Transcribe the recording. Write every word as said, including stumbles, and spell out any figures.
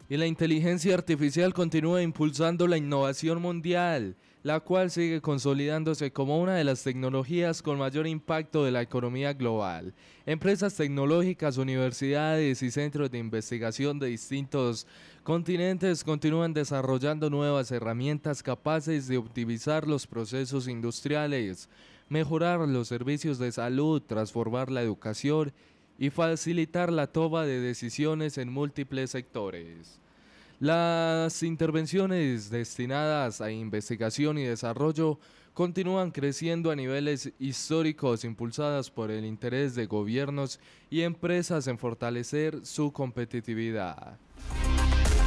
Y la inteligencia artificial continúa impulsando la innovación mundial, la cual sigue consolidándose como una de las tecnologías con mayor impacto de la economía global. Empresas tecnológicas, universidades y centros de investigación de distintos continentes continúan desarrollando nuevas herramientas capaces de optimizar los procesos industriales, mejorar los servicios de salud, transformar la educación y facilitar la toma de decisiones en múltiples sectores. Las intervenciones destinadas a investigación y desarrollo continúan creciendo a niveles históricos, impulsadas por el interés de gobiernos y empresas en fortalecer su competitividad.